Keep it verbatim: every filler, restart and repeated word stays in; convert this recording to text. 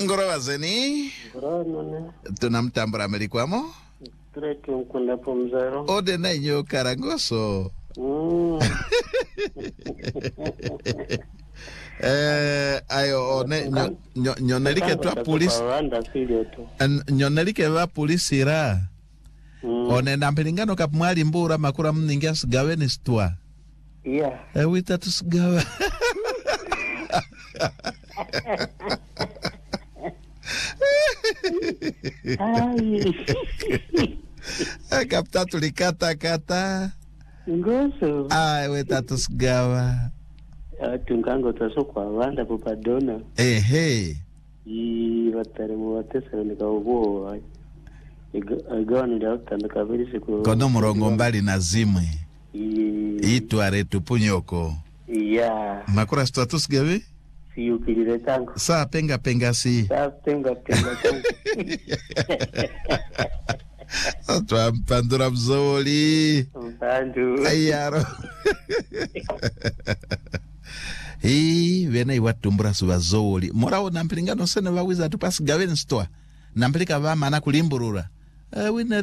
Ngoro wazeni? Ngoro nane. Tunamtambura melikwamo? Treki mkunda pomzero. Ode na inyo karangoso. Mm. Eh, ayo, ne, nyo, nyo, nyonelike tuwa polisi. Nyonelike wa polisi ra. Mm. One nampelingano kap mwali mbura makura mningia sigawe ni stua. Yeah. Eh, wita tu sigawe. Ai. Kapta tulikata kata. Ngoso. Ai, wita tu sigawa. Tungango taso kwa wanda pupadona. Eh, hey. I vatare muwatesa nika ubo. Igawa nilauta nakabiri siku. Kono murongo mbali na zimwe. I Itu aretu punyoko. Yeah. Makura stua tu sigawe? Si yukilire tango. Saa penga penga si. Saa penga penga tango. Atwa mpandura mzoli. Mpandu. Ayaro. Hii wena iwatumbura suwa zoli. Mora o nampilingano sene wawiza tu pasi gaweni stoa. Nampilika vama na kulimburura. Uh,